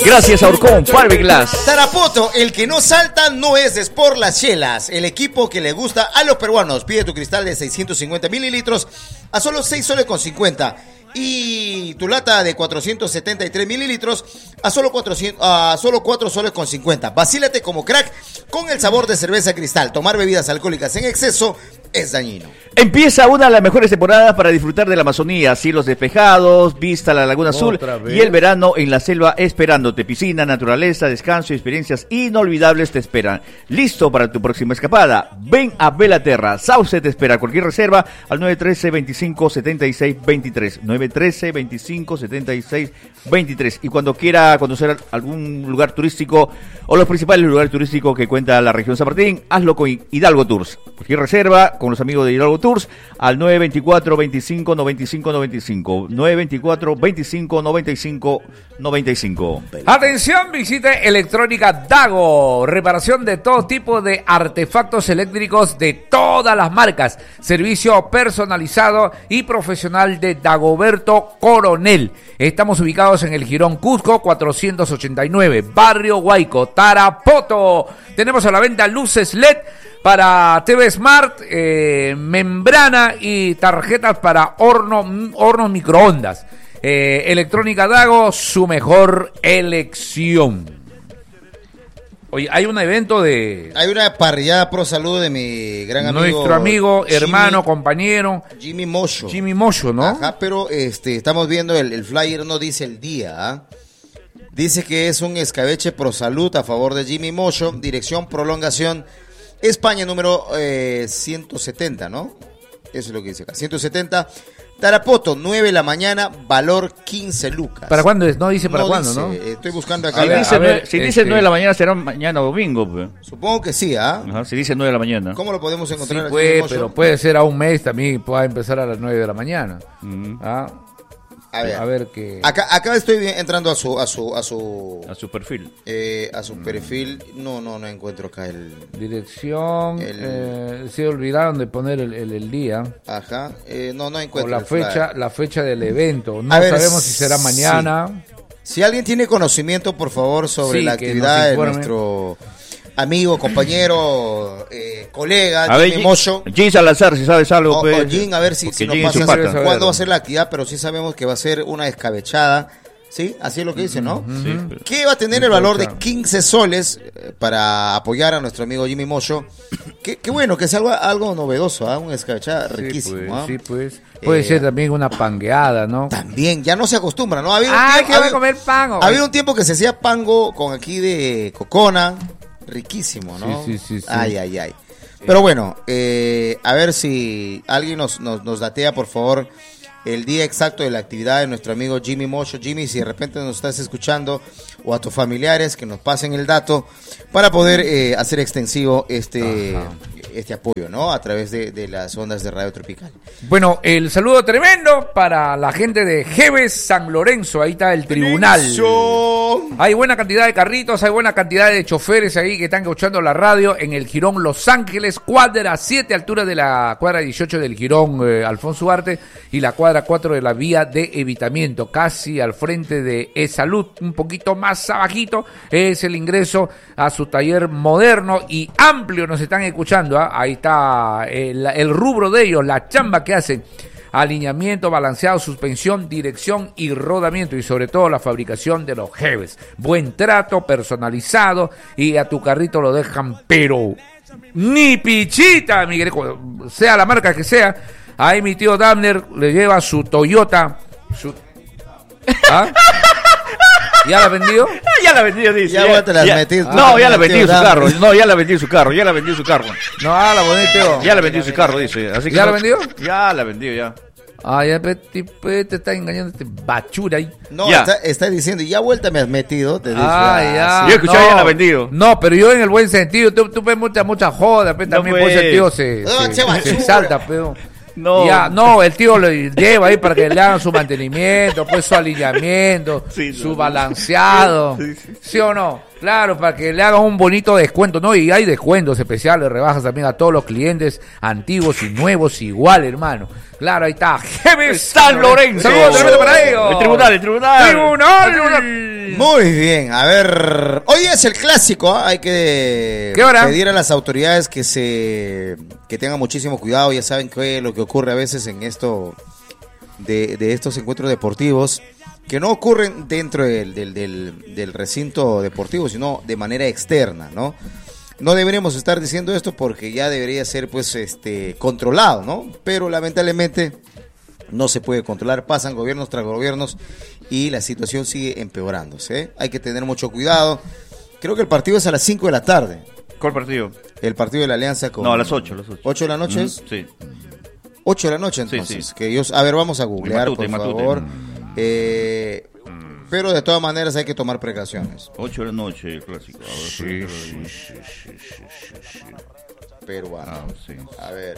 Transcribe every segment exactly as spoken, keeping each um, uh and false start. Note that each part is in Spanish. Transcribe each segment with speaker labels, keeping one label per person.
Speaker 1: Gracias a Orcón Fiberglass.
Speaker 2: Tarapoto, el que no salta no es de Sport Las Chelas, el equipo que le gusta a los peruanos. Pide tu cristal de seiscientos cincuenta mililitros a solo seis soles con cincuenta. Y tu lata de cuatrocientos setenta y tres mililitros a solo, cuatrocientos, a solo cuatro soles con cincuenta. Vacílate como crack con el sabor de cerveza Cristal. Tomar bebidas alcohólicas en exceso es dañino.
Speaker 1: Empieza una de las mejores temporadas para disfrutar de la Amazonía. Cielos despejados, vista a la Laguna Azul y el verano en la selva esperándote. Piscina, naturaleza, descanso y experiencias inolvidables te esperan. Listo para tu próxima escapada. Ven a Belaterra. Sauce te espera. Cualquier reserva al nueve uno tres, veinticinco, setenta y seis, veintitrés. nueve uno tres, veinticinco, setenta y seis, veintitrés. Y cuando quiera conocer algún lugar turístico o los principales lugares turísticos que cuenta la región San Martín, hazlo con Hidalgo Tours. Cualquier reserva con los amigos de Hidalgo Tours al nueve veinticuatro, veinticinco, noventa y cinco, noventa y cinco. nueve veinticuatro, veinticinco, noventa y cinco, noventa y cinco.
Speaker 3: Atención, visite Electrónica Dago. Reparación de todo tipo de artefactos eléctricos de todas las marcas. Servicio personalizado y profesional de Dagoberto Coronel. Estamos ubicados en el Jirón Cusco cuatrocientos ochenta y nueve, Barrio Huayco, Tarapoto. Tenemos a la venta luces L E D para T V Smart, eh, membrana y tarjetas para horno, hornos microondas. Eh, Electrónica Dago, su mejor elección. Oye, hay un evento de...
Speaker 2: Hay una parrillada pro salud de mi gran amigo...
Speaker 3: Nuestro amigo,
Speaker 2: Jimmy,
Speaker 3: hermano, compañero...
Speaker 2: Jimmy Mocho.
Speaker 3: Jimmy Mocho, ¿no?
Speaker 2: Ajá, pero este, estamos viendo el, el flyer, no dice el día, ¿eh? Dice que es un escabeche pro salud a favor de Jimmy Mocho, dirección prolongación España número eh, ciento setenta, ¿no? Eso es lo que dice acá, ciento setenta, Tarapoto, nueve de la mañana, valor quince lucas.
Speaker 3: ¿Para cuándo es? No dice para
Speaker 2: no
Speaker 3: cuándo,
Speaker 2: dice,
Speaker 3: ¿no?
Speaker 2: Eh, estoy buscando acá.
Speaker 1: Si
Speaker 2: la,
Speaker 1: dice,
Speaker 3: a ver,
Speaker 1: nueve, si
Speaker 3: este...
Speaker 1: dice nueve de la mañana será mañana domingo, pues.
Speaker 2: Supongo que sí, ¿ah?
Speaker 1: ¿eh? Si dice nueve de la mañana.
Speaker 2: ¿Cómo lo podemos encontrar?
Speaker 3: Sí,
Speaker 2: aquí
Speaker 3: puede,
Speaker 2: en Mocho?
Speaker 3: pero puede ser a un mes también, puede empezar a las nueve de la mañana.
Speaker 1: Mm.
Speaker 3: ¿Ah?
Speaker 2: A ver,
Speaker 3: a ver qué...
Speaker 2: Acá, acá estoy entrando a su, a su, a su,
Speaker 1: A su perfil.
Speaker 2: eh, a su perfil. No, no, no encuentro acá el.
Speaker 3: Dirección,
Speaker 2: El-
Speaker 3: eh, se olvidaron de poner el, el, el día
Speaker 2: Ajá, eh, no, no
Speaker 3: o
Speaker 2: encuentro.
Speaker 3: la
Speaker 2: el flyer.
Speaker 3: fecha, la fecha del evento. No
Speaker 2: A ver,
Speaker 3: sabemos si será mañana.
Speaker 2: Si alguien tiene conocimiento, por favor, sobre
Speaker 3: Sí,
Speaker 2: la
Speaker 3: que
Speaker 2: actividad
Speaker 3: nos
Speaker 2: de
Speaker 3: informe.
Speaker 2: nuestro amigo, compañero, eh, colega,
Speaker 1: A ver,
Speaker 2: Jimmy Mocho.
Speaker 1: Jim Salazar, si sabes algo,
Speaker 2: O,
Speaker 1: pues.
Speaker 2: o Jim, a ver si,
Speaker 1: Porque
Speaker 2: si nos
Speaker 1: Jim es su
Speaker 2: pasa
Speaker 1: pata.
Speaker 2: cuándo va a ser la actividad, pero sí sabemos que va a ser una escabechada. ¿Sí? Así es lo que dice, ¿no?
Speaker 1: Sí, pero-
Speaker 2: Que va a tener el valor de quince soles eh, para apoyar a nuestro amigo Jimmy Mocho. Qué, qué bueno, que sea algo, algo novedoso, ¿ah? Una escabechada riquísimo.
Speaker 3: Sí, pues,
Speaker 2: ¿ah?
Speaker 3: sí, pues. Puede
Speaker 2: Eh,
Speaker 3: ser también una pangueada, ¿no?
Speaker 2: También, ya no se acostumbra, ¿no? Había un
Speaker 3: Ah,
Speaker 2: tiempo,
Speaker 3: que va a
Speaker 2: había-
Speaker 3: comer pan. ¿o?
Speaker 2: había un tiempo que se hacía pango con aquí de cocona. Riquísimo, ¿no?
Speaker 3: Sí, sí, sí, sí.
Speaker 2: Ay, ay, ay. Pero bueno, eh, a ver si alguien nos, nos, nos datea, por favor, el día exacto de la actividad de nuestro amigo Jimmy Mocho. Jimmy, si de repente nos estás escuchando, o a tus familiares que nos pasen el dato para poder eh, hacer extensivo este, este apoyo, ¿no? A través de, de las ondas de Radio Tropical.
Speaker 3: Bueno, el saludo tremendo para la gente de Jeves San Lorenzo. Ahí está el tribunal. Hay buena cantidad de carritos, hay buena cantidad de choferes ahí que están escuchando la radio en el Jirón Los Ángeles, cuadra siete, altura de la cuadra dieciocho del Jirón eh, Alfonso Ugarte y la cuadra cuatro de la vía de evitamiento, casi al frente de E-Salud, un poquito más abajito, es el ingreso a su taller moderno y amplio. Nos están escuchando, ¿ah? Ahí está el, el rubro de ellos, la chamba que hacen. Alineamiento, balanceado, suspensión, dirección y rodamiento, y sobre todo la fabricación de los Jeves. Buen trato, personalizado, y a tu carrito lo dejan, pero ni pichita, Miguel, sea la marca que sea. Ahí mi tío Damner le lleva su Toyota. Su... ¿Ah? ¿Ya la vendió?
Speaker 1: Ya la vendió, dice.
Speaker 2: Ya, ya te la has metido.
Speaker 1: No, ya la
Speaker 2: Metido,
Speaker 1: vendió su
Speaker 2: dame.
Speaker 1: carro. No, ya la vendió su carro. Ya la vendió su carro.
Speaker 3: No, ah, la bonito.
Speaker 1: Ya la vendió su carro, dice. Así que
Speaker 3: ¿Ya
Speaker 1: no-
Speaker 3: la vendió?
Speaker 1: Ya la vendió, ya.
Speaker 3: Ah, ya pe- te, pe- te está engañando este bachura ahí.
Speaker 2: No,
Speaker 1: Ya.
Speaker 2: está, está diciendo, ya vuelta me has metido. Te dice,
Speaker 3: Ah, ya.
Speaker 1: Yo escuché, ya la vendió.
Speaker 3: No, pero yo en el buen sentido. Tú, tú ves mucha, mucha joda, pe,
Speaker 1: No,
Speaker 3: también
Speaker 1: pues.
Speaker 3: buen sentido se,
Speaker 2: No,
Speaker 3: se,
Speaker 2: che,
Speaker 3: se
Speaker 2: basura.
Speaker 3: exalta, pero. No. Ya, no, el tío lo lleva ahí para que le hagan su mantenimiento, pues su alineamiento, sí, su no, balanceado, sí, sí. ¿Sí o no? Claro, para que le hagan un bonito descuento, ¿no? Y hay descuentos especiales, rebajas también a todos los clientes, antiguos y nuevos, igual, hermano. Claro, ahí está. Jeves San Lorenzo. Saludos, tremendo para ellos.
Speaker 1: El tribunal, el tribunal.
Speaker 3: Tribunal. tribunal.
Speaker 2: Muy bien, a ver. Hoy es el clásico, ¿eh? Hay que
Speaker 3: ¿Qué hora?
Speaker 2: pedir a las autoridades que se que tengan muchísimo cuidado. Ya saben que lo que ocurre a veces en esto de, de estos encuentros deportivos, que no ocurren dentro del, del, del, del recinto deportivo, sino de manera externa, ¿no? No deberíamos estar diciendo esto porque ya debería ser, pues, este, controlado, ¿no? Pero lamentablemente no se puede controlar, pasan gobiernos tras gobiernos y la situación sigue empeorándose, ¿eh? Hay que tener mucho cuidado. Creo que el partido es a las cinco de la tarde.
Speaker 1: ¿Cuál partido?
Speaker 2: El partido de la Alianza con...
Speaker 1: No, a las ocho, a las ocho.
Speaker 2: ¿ocho de la noche?
Speaker 1: Mm-hmm. Sí.
Speaker 2: ocho de la noche, entonces. Sí, sí. Que ellos, a ver, vamos a googlear, Matute, por Matute. favor. Eh... Pero de todas maneras hay que tomar precauciones.
Speaker 1: ocho de la noche, el clásico. A ver,
Speaker 2: sí, sí, sí, sí, sí, sí, sí. Peruano. Ah, sí. A ver.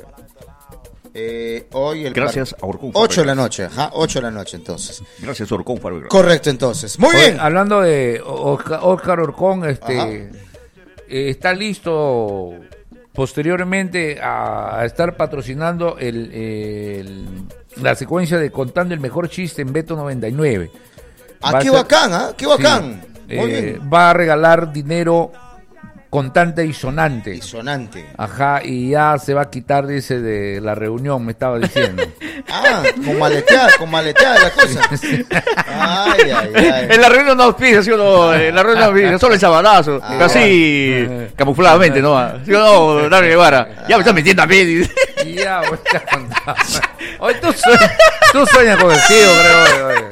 Speaker 2: Eh, hoy el
Speaker 1: Gracias par... a Orcón.
Speaker 2: ocho de la noche, ajá, ocho de la noche entonces.
Speaker 1: Gracias a Orcón.
Speaker 2: Correcto, entonces. Muy
Speaker 3: Oye,
Speaker 2: bien.
Speaker 3: Hablando de Oscar Orcón, este, eh, está listo posteriormente a, a estar patrocinando el, el, la secuencia de Contando el Mejor Chiste en Beto noventa y nueve.
Speaker 2: Ah, qué bacán, ¿ah? ¿eh? Qué bacán.
Speaker 3: Sí, Muy eh, bien. Va a regalar dinero contante y sonante.
Speaker 2: Y sonante.
Speaker 3: Ajá, y ya se va a quitar, dice, de la reunión, me estaba diciendo.
Speaker 2: Ah, con maleteada, con maleteada la cosa. Ay, ay, ay.
Speaker 1: En la reunión no pide, ¿sí o no? En la reunión no pide, solo el sabadazo. Ah, así, bueno. camufladamente, ¿no? ¿Sí o no, Dario Guevara? Ya me estás metiendo a mí.
Speaker 3: Ya, voy a contar. Hoy tú, sueñas, tú sueñas con el tío, creo. Oye.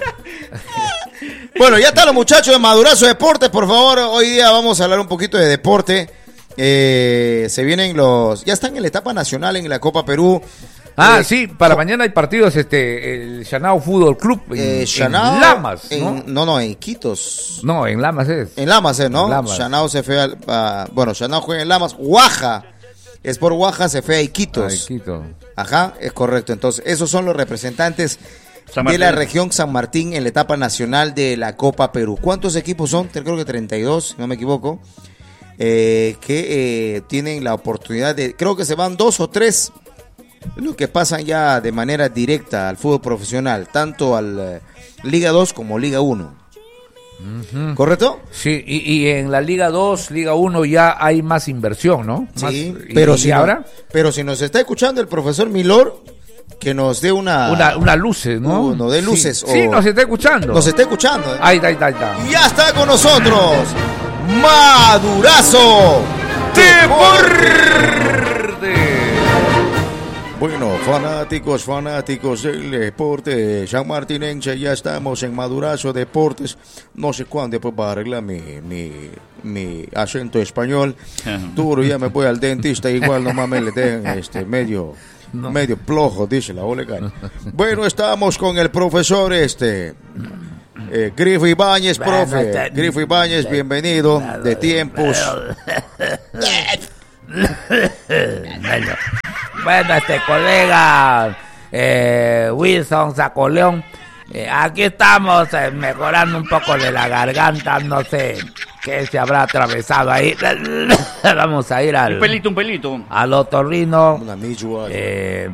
Speaker 2: Bueno, ya están los muchachos de Madurazo Deportes, por favor. Hoy día vamos a hablar un poquito de deporte. Eh, se vienen los... Ya están en la etapa nacional en la Copa Perú.
Speaker 3: Ah,
Speaker 2: eh,
Speaker 3: sí, para oh, mañana hay partidos, este, el Chanao Fútbol Club en,
Speaker 2: eh, Chanao,
Speaker 3: en Lamas, ¿no?
Speaker 2: En, no, no, en Iquitos.
Speaker 3: No, en Lamas es.
Speaker 2: En Lamas es, ¿no? Lamas. Chanao se fue a... Uh, bueno, Chanao juega en Lamas. Guaja, es por Guaja, se fue a Iquitos.
Speaker 3: A Iquitos.
Speaker 2: Ajá, es correcto. Entonces, esos son los representantes de la región San Martín en la etapa nacional de la Copa Perú. ¿Cuántos equipos son? Creo que treinta y dos, si no me equivoco, eh, que eh, tienen la oportunidad de, creo que se van dos o tres, los que pasan ya de manera directa al fútbol profesional, tanto al eh, Liga dos como Liga uno. Uh-huh. ¿Correcto?
Speaker 3: Sí, y, y en la Liga dos, Liga uno ya hay más inversión, ¿no? Más,
Speaker 2: sí, pero,
Speaker 3: y,
Speaker 2: si
Speaker 3: y ahora?
Speaker 2: No, pero si nos está escuchando el profesor Milor, que nos dé una...
Speaker 3: Una, una luces, ¿no?
Speaker 2: Uh, nos dé luces.
Speaker 3: Sí, o... sí, nos está escuchando.
Speaker 2: Nos está escuchando. ¿eh?
Speaker 3: Ahí está, ahí está, ahí está.
Speaker 2: Y ya está con nosotros, Madurazo Deporte. Bueno, fanáticos, fanáticos del deporte sanmartinense, ya estamos en Madurazo Deportes. No sé cuándo después va a arreglar mi, mi, mi acento español. Duro, ya me voy al dentista, igual nomás me le dejan este, medio... No. medio plojo, dice la Olega. Bueno, estamos con el profesor este eh, Grifo Ibáñez, profe. Grifo Ibáñez, bienvenido de tiempos.
Speaker 3: Bueno, bueno, este colega eh, Wilson Sacoleón, eh, aquí estamos eh, mejorando un poco de la garganta, no sé qué se habrá atravesado ahí. Vamos a ir al...
Speaker 1: Un pelito, un pelito.
Speaker 3: Al otorrino. Eh,